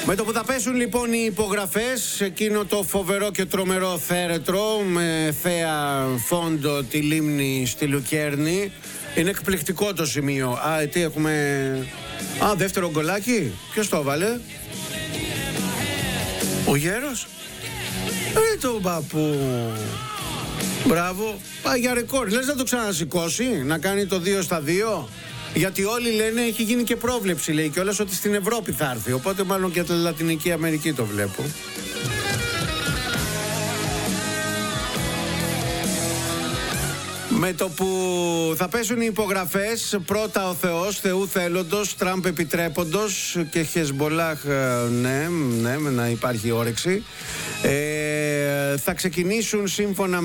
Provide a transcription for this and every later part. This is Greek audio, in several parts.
Με το που θα πέσουν λοιπόν οι υπογραφές, εκείνο το φοβερό και τρομερό θέρετρο με θέα φόντο τη λίμνη στη Λουκέρνη, είναι εκπληκτικό το σημείο. Τι έχουμε? Δεύτερο γκολάκι. Ποιος το έβαλε? Ο Γέρος. Το παππού. Μπράβο. Πάει για ρεκόρ. Λες να το ξανασηκώσει, να κάνει το 2-2? Γιατί όλοι λένε, έχει γίνει και πρόβλεψη, λέει κιόλας, ότι στην Ευρώπη θα έρθει. Οπότε μάλλον και τη Λατινική Αμερική το βλέπω. Με το που θα πέσουν οι υπογραφές, πρώτα ο Θεός, Θεού θέλοντος, Τραμπ επιτρέποντος και Χεσμπολάχ, ναι, να υπάρχει όρεξη. Θα ξεκινήσουν σύμφωνα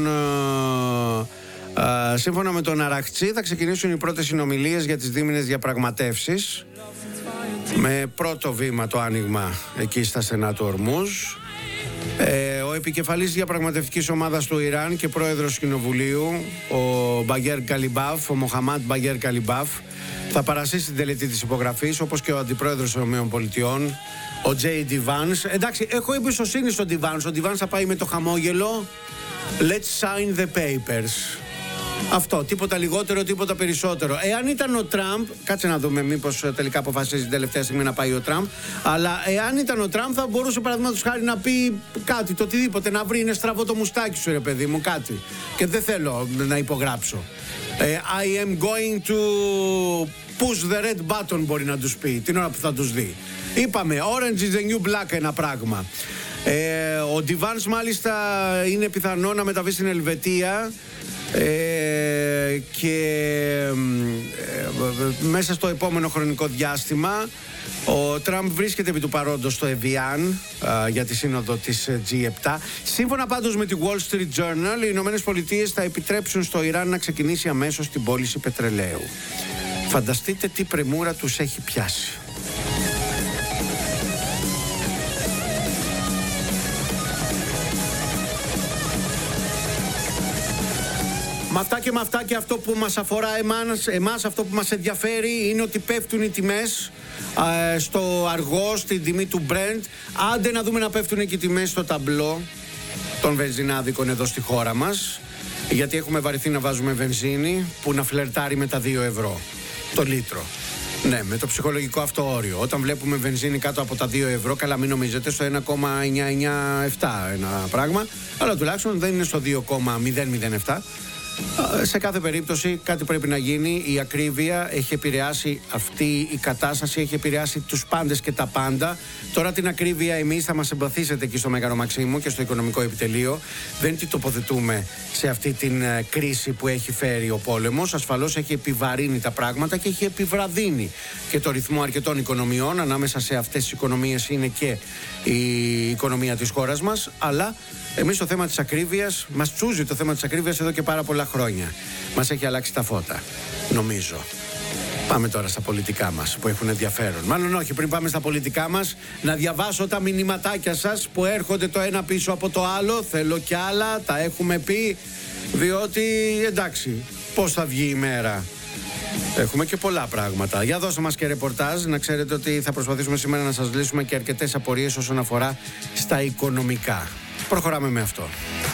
με τον Αραχτσί, θα ξεκινήσουν οι πρώτες συνομιλίες για τις δίμηνες διαπραγματεύσεις. Με πρώτο βήμα το άνοιγμα εκεί στα στενά του Ορμούζ. Ο επικεφαλής διαπραγματευτικής ομάδας του Ιράν και πρόεδρος κοινοβουλίου, ο Μπαγέρ Καλιμπάφ, ο Μοχαμάντ Μπαγέρ Καλιμπάφ, θα παρασύσει την τελετή της υπογραφής, όπως και ο αντιπρόεδρος των ΗΠΑ, ο J.D. Vance. Εντάξει, έχω εμπιστοσύνη στον D. Vance. Ο D. Vance θα πάει με το χαμόγελο. Let's sign the papers. Αυτό, τίποτα λιγότερο, τίποτα περισσότερο. Εάν ήταν ο Τραμπ, κάτσε να δούμε μήπως τελικά αποφασίζει την τελευταία στιγμή να πάει ο Τραμπ. Αλλά εάν ήταν ο Τραμπ, θα μπορούσε παραδείγματος χάρη να πει κάτι, το οτιδήποτε, να βρει, είναι στραβό το μουστάκι σου, ρε παιδί μου, κάτι. Και δεν θέλω να υπογράψω. I am going to push the red button, μπορεί να τους πει την ώρα που θα τους δει. Είπαμε, orange is the new black, ένα πράγμα. Ο Ντιβάνς μάλιστα είναι πιθανό να μεταβεί στην Ελβετία και μέσα στο επόμενο χρονικό διάστημα. Ο Τραμπ βρίσκεται επί του παρόντος στο Εβιάν για τη σύνοδο της G7. Σύμφωνα πάντως με τη Wall Street Journal, οι Ηνωμένες Πολιτείες θα επιτρέψουν στο Ιράν να ξεκινήσει αμέσως την πώληση πετρελαίου. Φανταστείτε τι πρεμούρα τους έχει πιάσει. Με αυτά και αυτό που μας αφορά εμάς, αυτό που μας ενδιαφέρει είναι ότι πέφτουν οι τιμές στο αργό, στην τιμή του Brent. Άντε να δούμε να πέφτουν και οι τιμές στο ταμπλό των βενζινάδικων εδώ στη χώρα μας, γιατί έχουμε βαρεθεί να βάζουμε βενζίνη που να φλερτάρει με τα 2 ευρώ το λίτρο. Ναι, με το ψυχολογικό αυτό όριο. Όταν βλέπουμε βενζίνη κάτω από τα 2 ευρώ, καλά μην νομίζετε στο 1,997 ένα πράγμα, αλλά τουλάχιστον δεν είναι στο 2,007. Σε κάθε περίπτωση κάτι πρέπει να γίνει. Η ακρίβεια έχει επηρεάσει, αυτή η κατάσταση έχει επηρεάσει τους πάντες και τα πάντα. Τώρα την ακρίβεια εμείς θα μας εμπαθήσετε εκεί στο Μέγαρο Μαξίμου και στο Οικονομικό Επιτελείο. Δεν την τοποθετούμε σε αυτή την κρίση που έχει φέρει ο πόλεμος. Ασφαλώς έχει επιβαρύνει τα πράγματα και έχει επιβραδύνει και το ρυθμό αρκετών οικονομιών. Ανάμεσα σε αυτές τις οικονομίες είναι και η οικονομία της χώρας μας. Αλλά εμείς το θέμα της ακρίβειας, μας τσούζει το θέμα της ακρίβειας εδώ και πάρα πολλά χρόνια. Μας έχει αλλάξει τα φώτα, νομίζω. Πάμε τώρα στα πολιτικά μας που έχουν ενδιαφέρον. Μάλλον όχι, πριν πάμε στα πολιτικά μας, να διαβάσω τα μηνυματάκια σας που έρχονται το ένα πίσω από το άλλο. Θέλω κι άλλα, τα έχουμε πει, διότι εντάξει, πώς θα βγει η μέρα. Έχουμε και πολλά πράγματα. Για δώστε μας και ρεπορτάζ, να ξέρετε ότι θα προσπαθήσουμε σήμερα να σας λύσουμε και αρκετές απορίες όσον αφορά στα οικονομικά. Προχωράμε με αυτό.